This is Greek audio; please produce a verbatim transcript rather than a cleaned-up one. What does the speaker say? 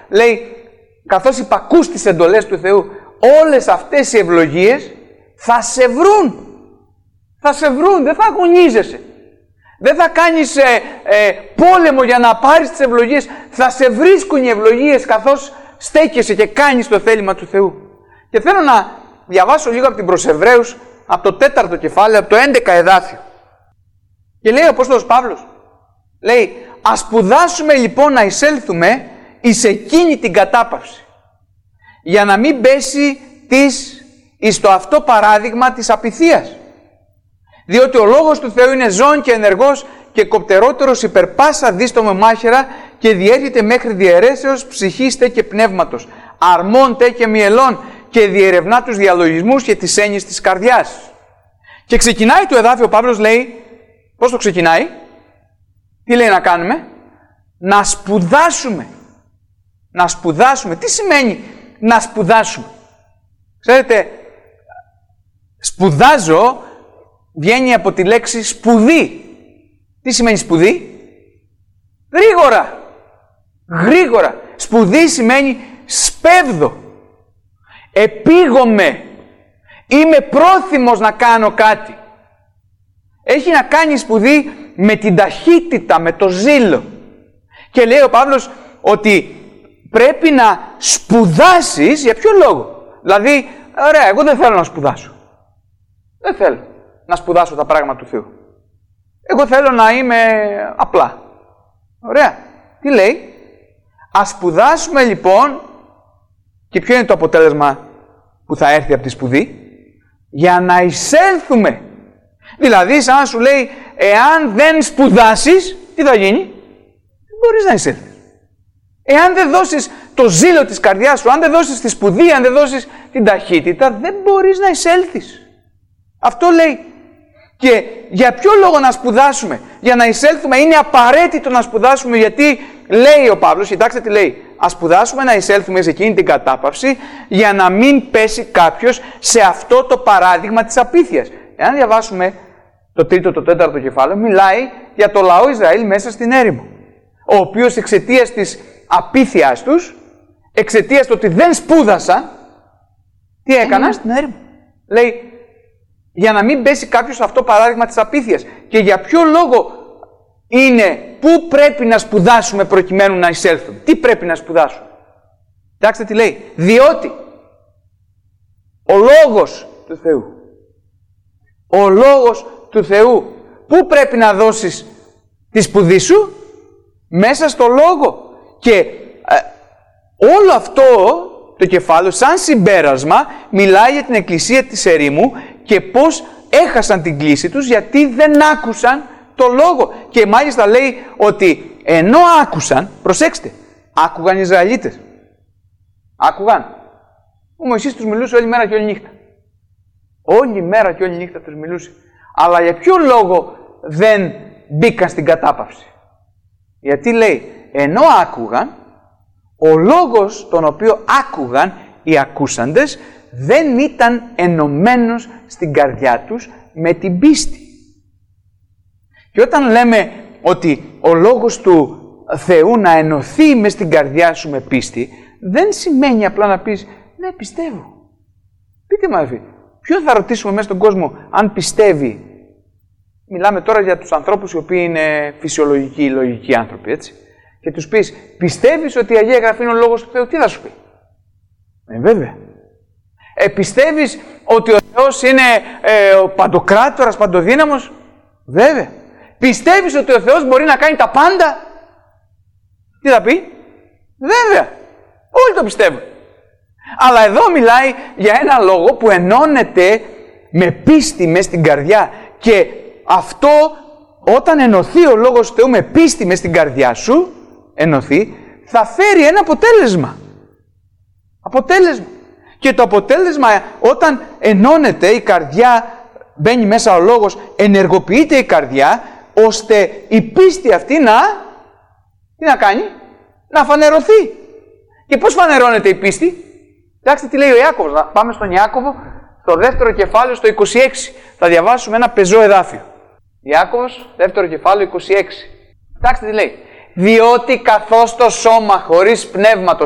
λέει, καθώς υπακούς τις εντολές του Θεού, όλες αυτές οι ευλογίες θα σε βρουν. Θα σε βρουν, δεν θα αγωνίζεσαι. Δεν θα κάνεις ε, ε, πόλεμο για να πάρεις τις ευλογίες. Θα σε βρίσκουν οι ευλογίες καθώς στέκεσαι και κάνεις το θέλημα του Θεού. Και θέλω να διαβάσω λίγο από την προς Εβραίους, από το τέταρτο κεφάλαιο, από το έντεκα εδάφιο. Και λέει ο Απόστολος Παύλος, λέει, ας σπουδάσουμε λοιπόν να εισέλθουμε εις εκείνη την κατάπαυση, για να μην πέσει της, εις το αυτό παράδειγμα της απειθίας. Διότι ο λόγος του Θεού είναι ζώων και ενεργός και κοπτερότερος υπερ πάσα δίστομο μάχαιρα και διέρχεται μέχρι διαιρέσεως ψυχήστε και πνεύματος, αρμόντε και μυελών και διερευνά τους διαλογισμούς και τις έννοιες της καρδιάς. Και ξεκινάει το εδάφιο, ο Παύλος λέει, πώς το ξεκινάει, τι λέει να κάνουμε, να σπουδάσουμε. Να σπουδάσουμε. Τι σημαίνει να σπουδάσουμε? Ξέρετε, σπουδάζω βγαίνει από τη λέξη σπουδή. Τι σημαίνει σπουδή? Γρήγορα. Γρήγορα. Σπουδή σημαίνει σπέβδω. Επίγομαι. Είμαι πρόθυμος να κάνω κάτι. Έχει να κάνει σπουδή με την ταχύτητα, με το ζήλο. Και λέει ο Παύλος ότι πρέπει να σπουδάσεις. Για ποιο λόγο? Δηλαδή, ωραία, εγώ δεν θέλω να σπουδάσω. Δεν θέλω να σπουδάσω τα πράγματα του Θεού. Εγώ θέλω να είμαι απλά. Ωραία. Τι λέει? Ας σπουδάσουμε λοιπόν, και ποιο είναι το αποτέλεσμα που θα έρθει από τη σπουδή? Για να εισέλθουμε. Δηλαδή, σαν να σου λέει, εάν δεν σπουδάσεις, τι θα γίνει? Δεν μπορείς να εισέλθεις. Εάν δεν δώσεις το ζήλο της καρδιάς σου, αν δεν δώσεις τη σπουδή, αν δεν δώσεις την ταχύτητα, δεν μπορείς να εισέλθεις. Αυτό λέει. Και για ποιο λόγο να σπουδάσουμε? Για να εισέλθουμε. Είναι απαραίτητο να σπουδάσουμε, γιατί λέει ο Παύλος, κοιτάξτε τι λέει, ας σπουδάσουμε να εισέλθουμε σε εκείνη την κατάπαυση για να μην πέσει κάποιος σε αυτό το παράδειγμα της απείθειας. Εάν διαβάσουμε το τρίτο, το τέταρτο κεφάλαιο, μιλάει για το λαό Ισραήλ μέσα στην έρημο, ο οποίος εξαιτίας της απείθειάς τους, εξαιτίας του ότι δεν σπούδασαν, τι έκαναν? Στην έρημο. Λέει, για να μην πέσει κάποιος σε αυτό το παράδειγμα της απείθειας. Και για ποιο λόγο είναι, πού πρέπει να σπουδάσουμε προκειμένου να εισέλθουμε? Τι πρέπει να σπουδάσουμε? Κοιτάξτε τι λέει. Διότι ο λόγος του Θεού, ο λόγος του Θεού, πού πρέπει να δώσεις τη σπουδή σου? Μέσα στο λόγο. Και ε, όλο αυτό το κεφάλαιο σαν συμπέρασμα μιλάει για την εκκλησία της ερήμου και πώς έχασαν την κλίση τους γιατί δεν άκουσαν το λόγο. Και μάλιστα λέει ότι ενώ άκουσαν, προσέξτε, άκουγαν οι Ισραηλίτες. Άκουγαν. Ο Μωυσής τους μιλούσε όλη μέρα και όλη νύχτα. Όλη μέρα και όλη νύχτα τους μιλούσε. Αλλά για ποιο λόγο δεν μπήκαν στην κατάπαυση? Γιατί λέει, ενώ άκουγαν, ο λόγος τον οποίο άκουγαν οι ακούσαντες δεν ήταν ενωμένος στην καρδιά τους με την πίστη. Και όταν λέμε ότι ο λόγος του Θεού να ενωθεί μες στην καρδιά σου με πίστη, δεν σημαίνει απλά να πεις, ναι, πιστεύω. Πείτε μου, αδελφοί, ποιον θα ρωτήσουμε μέσα στον κόσμο αν πιστεύει? Μιλάμε τώρα για τους ανθρώπους οι οποίοι είναι φυσιολογικοί, λογικοί άνθρωποι, έτσι. Και τους πεις, πιστεύεις ότι η Αγία Γραφή είναι ο λόγος του Θεού? Τι θα σου πει? Ε, βέβαια. Ε, πιστεύεις ότι ο Θεός είναι ε, ο παντοκράτορας, παντοδύναμος? Βέβαια. Πιστεύεις ότι ο Θεός μπορεί να κάνει τα πάντα? Τι θα πει? Βέβαια. Όλοι το πιστεύουν. Αλλά εδώ μιλάει για ένα λόγο που ενώνεται με πίστη μες στην καρδιά. Και αυτό, όταν ενωθεί ο λόγος του Θεού με πίστη μες στην καρδιά σου, ενωθεί, θα φέρει ένα αποτέλεσμα. Αποτέλεσμα. Και το αποτέλεσμα, όταν ενώνεται η καρδιά, μπαίνει μέσα ο λόγος, ενεργοποιείται η καρδιά, ώστε η πίστη αυτή να, τι να κάνει? Να φανερωθεί. Και πώς φανερώνεται η πίστη? Κοιτάξτε τι λέει ο Ιάκωβος. Να πάμε στον Ιάκωβο, στο δεύτερο κεφάλαιο, στο είκοσι έξι. Θα διαβάσουμε ένα πεζό εδάφιο. Ιάκωβος, δεύτερο κεφάλαιο, είκοσι έξι. Κοιτάξτε τι λέει. Διότι καθώς το σώμα χωρίς πνεύμα, το